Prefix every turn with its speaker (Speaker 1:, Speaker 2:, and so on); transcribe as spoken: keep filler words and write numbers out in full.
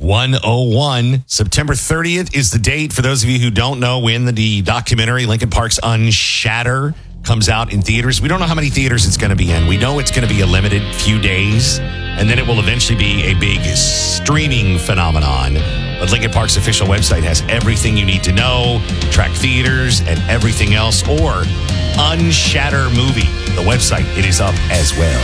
Speaker 1: one oh one. September thirtieth is the date. For those of you who don't know when the, the documentary Linkin Park's Unshatter comes out in theaters. We don't know how many theaters it's going to be in. We know it's going to be a limited few days, and then it will eventually be a big streaming phenomenon. But Linkin Park's official website has everything you need to know, track theaters and everything else, or Unshatter movie. The website, it is up as well.